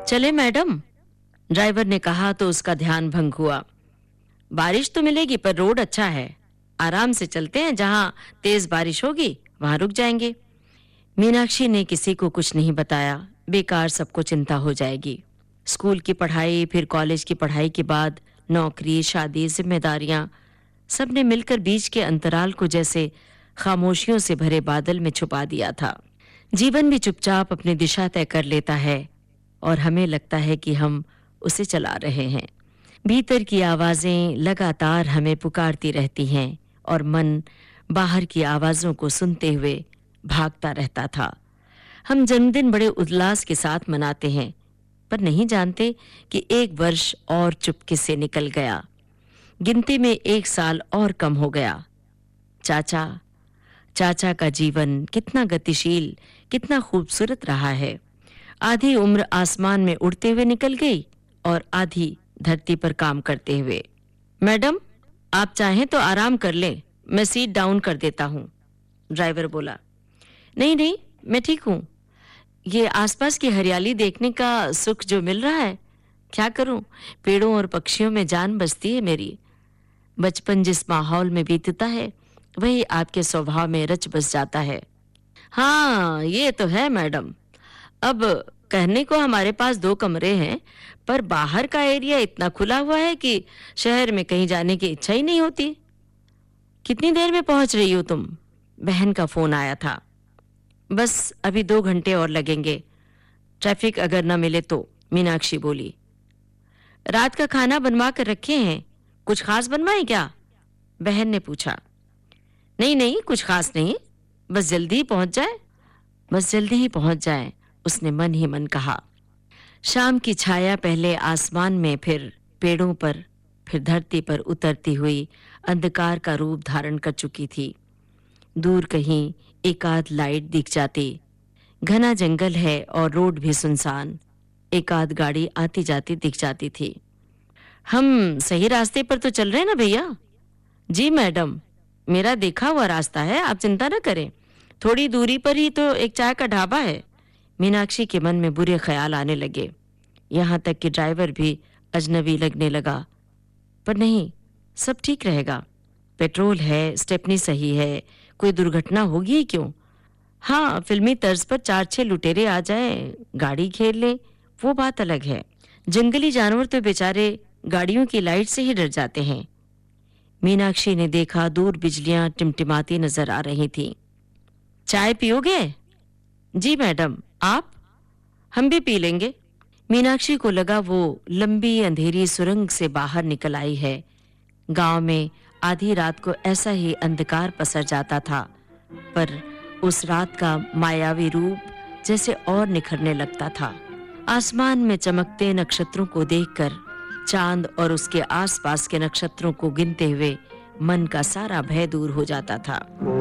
चले madam, driver ने कहा तो उसका ध्यान भंग हुआ। बारिश तो मिलेगी पर रोड अच्छा है, आराम से चलते हैं, जहां तेज बारिश होगी वहां रुक जाएंगे। मीनाक्षी ने किसी को कुछ नहीं बताया, बेकार सबको चिंता हो जाएगी। स्कूल की पढ़ाई, फिर कॉलेज की पढ़ाई के बाद नौकरी, शादी, जिम्मेदारियां, सबने मिलकर बीच के अंतराल को जैसे खामोशियों से भरे बादल में छुपा दिया था। जीवन भी चुपचाप अपनी दिशा तय कर लेता है और हमें लगता है कि हम उसे चला रहे हैं। भीतर की आवाजें लगातार हमें पुकारती रहती हैं और मन बाहर की आवाजों को सुनते हुए भागता रहता था। हम जन्मदिन बड़े उल्लास के साथ मनाते हैं, पर नहीं जानते कि एक वर्ष और चुपके से निकल गया। गिनती में 1 साल और कम हो गया। चाचा का जीवन कितना गतिशील, कितना खूबसूरत रहा है। आधी उम्र आसमान में उड़ते हुए निकल गई और आधी धरती पर काम करते हुए। मैडम, आप चाहें तो आराम कर लें, मैं सीट डाउन कर देता हूं, ड्राइवर बोला। नहीं, मैं ठीक हूं। ये आसपास की हरियाली देखने का सुख जो मिल रहा है, क्या करूं, पेड़ों और पक्षियों में जान बसती है मेरी। बचपन जिस माहौल में बीतता है वही आपके स्वभाव में रच बस जाता है। हाँ, ये तो है मैडम। अब कहने को हमारे पास 2 कमरे हैं, पर बाहर का एरिया इतना खुला हुआ है कि शहर में कहीं जाने की इच्छा ही नहीं होती। कितनी देर में पहुंच रही हो तुम? बहन का फोन आया था। बस अभी 2 घंटे और लगेंगे, ट्रैफिक अगर न मिले तो, मीनाक्षी बोली। रात का खाना बनवा कर रखे हैं, कुछ खास बनवाएं क्या? बहन ने पूछा। नहीं, कुछ खास नहीं, बस जल्दी ही पहुंच जाए, उसने मन ही मन कहा। शाम की छाया पहले आसमान में, फिर पेड़ों पर, फिर धरती पर उतरती हुई अंधकार का रूप धारण कर चुकी थी। दूर कहीं एक आध लाइट दिख जाती। घना जंगल है और रोड भी सुनसान, एक आध गाड़ी आती जाती दिख जाती थी। हम सही रास्ते पर तो चल रहे हैं ना भैया? जी मैडम, मेरा देखा हुआ रास्ता है, आप चिंता न करें। थोड़ी दूरी पर ही तो एक चाय का ढाबा है। मीनाक्षी के मन में बुरे ख्याल आने लगे, यहाँ तक कि ड्राइवर भी अजनबी लगने लगा। पर नहीं, सब ठीक रहेगा। पेट्रोल है, स्टेपनी सही है, कोई दुर्घटना होगी ही क्यों। हाँ, फिल्मी तर्ज पर 4-6 लुटेरे आ जाएं, गाड़ी घेर ले, वो बात अलग है। जंगली जानवर तो बेचारे गाड़ियों की लाइट से ही डर जाते हैं। मीनाक्षी ने देखा, दूर बिजलियां टिमटिमाती नजर आ रही थीं। चाय पियोगे? जी मैडम, आप? हम भी पी लेंगे। मीनाक्षी को लगा वो लंबी अंधेरी सुरंग से बाहर निकल आई है। गांव में आधी रात को ऐसा ही अंधकार पसर जाता था, पर उस रात का मायावी रूप जैसे और निखरने लगता था। आसमान में चमकते नक्षत्रों को देखकर, चांद और उसके आसपास के नक्षत्रों को गिनते हुए मन का सारा भय दूर हो जाता था।